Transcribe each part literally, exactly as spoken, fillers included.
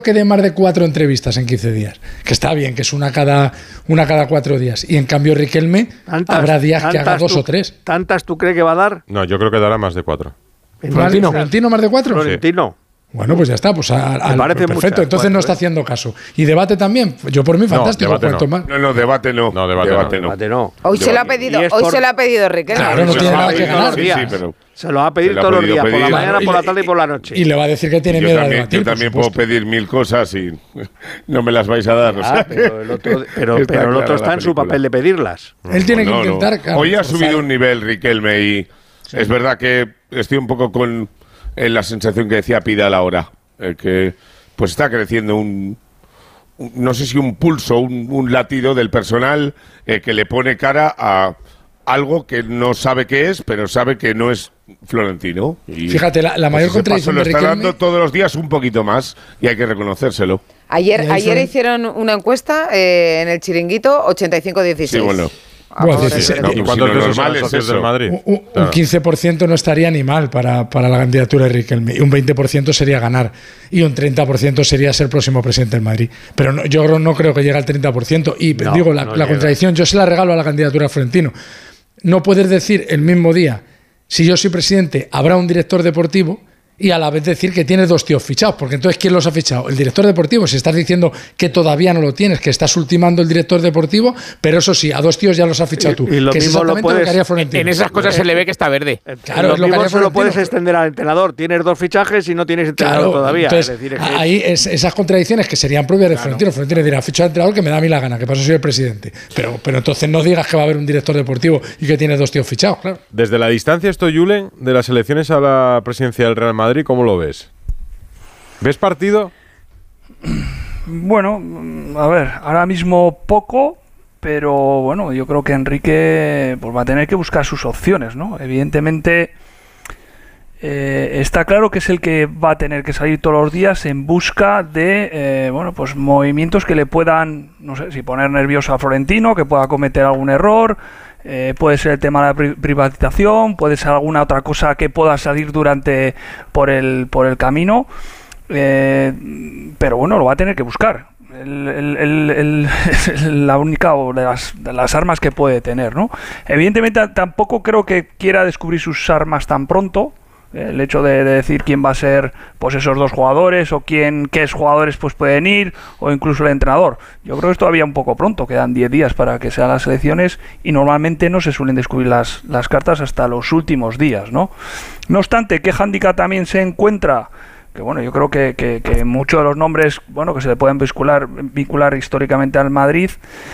que dé más de cuatro entrevistas en quince días, que está bien, que es una cada una cada cuatro días, y en cambio Riquelme tantas, habrá días que haga dos tú, o tres. ¿Tantas tú crees que va a dar? No, yo creo que dará más de cuatro. ¿Florentino? ¿Florentino más de cuatro? Florentino. Bueno, pues ya está, pues a, a, perfecto, muchas, entonces cuatro, no está haciendo caso. ¿Y debate también? Yo por mí fantástico, no, cuanto no. más. No, no, debate no. No, debate, debate no. no. Debate no. Hoy debate. se lo ha pedido, hoy por... se lo ha pedido Riquelme. Claro, no tiene nada que ganar. Sí, sí, pero se lo va a pedir todos los días, pedir. por la mañana, por la tarde y por la noche. Y le va a decir que tiene yo miedo también, a debatir. Yo también puedo pedir mil cosas y no me las vais a dar. Ah, o sea, pero el otro, pero, pero el otro está en su papel de pedirlas. Él tiene no, que intentar... No. Claro, hoy ha subido forzar. un nivel Riquelme y sí. Es verdad que estoy un poco con en la sensación que decía Pidal ahora, eh, que pues está creciendo un, un no sé si un pulso, un, un latido del personal eh, que le pone cara a algo que no sabe qué es, pero sabe que no es Florentino. Y fíjate, la, la mayor pues contradicción lo de está Riquelme... dando todos los días un poquito más y hay que reconocérselo. Ayer, ayer fue... hicieron una encuesta eh, en el Chiringuito, ochenta y cinco dieciséis. Sí, bueno. Bueno, sí, sí, no, si ¿cuántos no, de esos normal son es socios eso? del Madrid? Un, un Claro. quince por ciento no estaría ni mal para, para la candidatura de Riquelme, y un veinte por ciento sería ganar, y un treinta por ciento sería ser próximo presidente del Madrid. Pero no, yo no creo que llegue al treinta por ciento. Y no, digo, la, no la contradicción, yo se la regalo a la candidatura de Florentino. No puedes decir el mismo día, si yo soy presidente, habrá un director deportivo, y a la vez decir que tienes dos tíos fichados, porque entonces ¿quién los ha fichado? El director deportivo. Si estás diciendo que todavía no lo tienes, que estás ultimando el director deportivo, pero eso sí, a dos tíos ya los has fichado tú. Y, y lo que es mismo exactamente lo, puedes, lo que haría Florentino. En esas cosas se le ve que está verde. Claro, lo es lo mismo que se lo Florentino. puedes extender al entrenador. Tienes dos fichajes y no tienes entrenador Claro, todavía. Entonces, es decir, es que ahí es, esas contradicciones que serían propias de claro. Florentino. Florentino dirá, ficha al entrenador que me da a mí la gana, que paso soy el presidente. Pero, pero entonces no digas que va a haber un director deportivo y que tienes dos tíos fichados, claro. Desde la distancia, esto, Julen, de las elecciones a la presidencia del Real Madrid, ¿cómo lo ves? ¿Ves partido? Bueno, a ver, ahora mismo poco, pero bueno, yo creo que Enrique pues, va a tener que buscar sus opciones, ¿no? Evidentemente, eh, está claro que es el que va a tener que salir todos los días en busca de, eh, bueno, pues movimientos que le puedan, no sé, si poner nervioso a Florentino, que pueda cometer algún error. Eh, puede ser el tema de la pri- privatización, puede ser alguna otra cosa que pueda salir durante por el por el camino. Eh, pero bueno, lo va a tener que buscar. El, el, el, el, el, la única o de las, de las armas que puede tener, ¿no? Evidentemente tampoco creo que quiera descubrir sus armas tan pronto. El hecho de, de decir quién va a ser pues esos dos jugadores o quién qué jugadores pues pueden ir o incluso el entrenador. Yo creo que es todavía un poco pronto, quedan diez días para que sean las elecciones y normalmente no se suelen descubrir las, las cartas hasta los últimos días, ¿no? No obstante, ¿qué hándicap también se encuentra? Que bueno, yo creo que, que, que muchos de los nombres bueno que se le pueden vincular, vincular históricamente al Madrid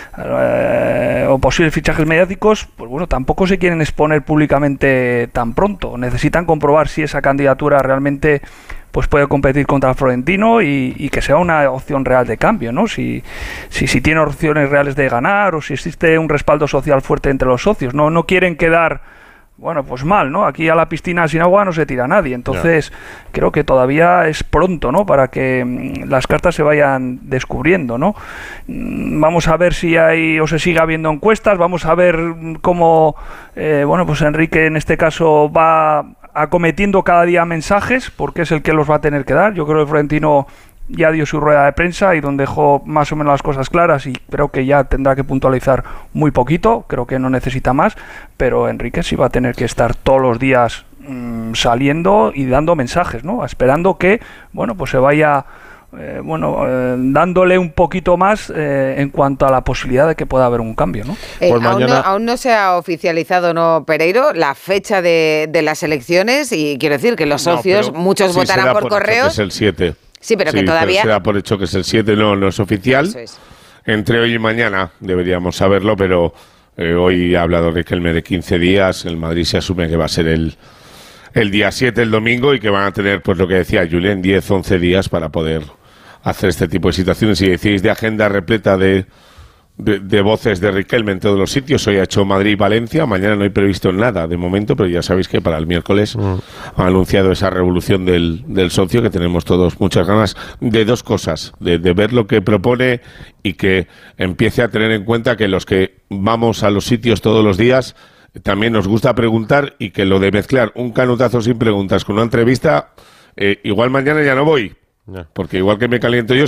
eh, o posibles fichajes mediáticos, pues bueno, tampoco se quieren exponer públicamente tan pronto. Necesitan comprobar si esa candidatura realmente pues puede competir contra el Florentino y, y que sea una opción real de cambio, ¿no? Si, si, si tiene opciones reales de ganar o si existe un respaldo social fuerte entre los socios. No, no quieren quedar... Bueno, pues mal, ¿no? Aquí a la piscina sin agua no se tira nadie. Entonces, yeah. creo que todavía es pronto, ¿no? Para que mm, las cartas se vayan descubriendo, ¿no? Mm, vamos a ver si hay o se sigue habiendo encuestas. Vamos a ver cómo, eh, bueno, pues Enrique en este caso va acometiendo cada día mensajes, porque es el que los va a tener que dar. Yo creo que Florentino ya dio su rueda de prensa y donde dejó más o menos las cosas claras y creo que ya tendrá que puntualizar muy poquito, creo que no necesita más, pero Enrique sí va a tener que estar todos los días mmm, saliendo y dando mensajes, ¿no? Esperando que, bueno, pues se vaya eh, bueno, eh, dándole un poquito más eh, en cuanto a la posibilidad de que pueda haber un cambio, ¿no? Eh, pues aún, mañana... no, aún no se ha oficializado, ¿no, Pereiro, la fecha de, de las elecciones? Y quiero decir que los socios, no, muchos sí, votarán por, por correos. Es el siete. Sí, pero sí, que todavía... Pero se da por hecho que es el siete, no, no es oficial. Es. Entre hoy y mañana deberíamos saberlo, pero eh, hoy ha hablado Riquelme de quince días. El Madrid se asume que va a ser el, el día siete, el domingo, y que van a tener, pues lo que decía Julen, diez, once días para poder hacer este tipo de situaciones. Y decís de agenda repleta de, de, de voces de Riquelme en todos los sitios. Hoy ha hecho Madrid y Valencia, mañana no hay previsto nada de momento, pero ya sabéis que para el miércoles mm. ha anunciado esa revolución del, del socio, que tenemos todos muchas ganas de dos cosas, de, de ver lo que propone y que empiece a tener en cuenta que los que vamos a los sitios todos los días también nos gusta preguntar, y que lo de mezclar un canutazo sin preguntas con una entrevista, eh, igual mañana ya no voy. Porque igual que me caliento yo,